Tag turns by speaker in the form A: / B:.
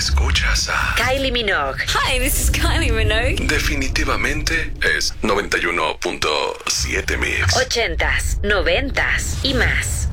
A: Escuchas a
B: Kylie Minogue.
C: Hi, this is Kylie Minogue.
A: Definitivamente es 91.7 Mix.
B: 80s, 90s y más.